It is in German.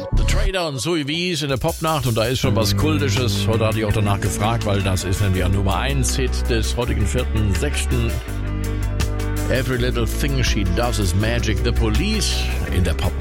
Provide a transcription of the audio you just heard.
The Trader und Zoe Wies in der Popnacht und da ist schon was Kultisches. Heute hatte ich auch danach gefragt, weil das ist nämlich ein Nummer 1 Hit des heutigen 4.6. Every Little Thing She Does Is Magic, The Police in der Popnacht.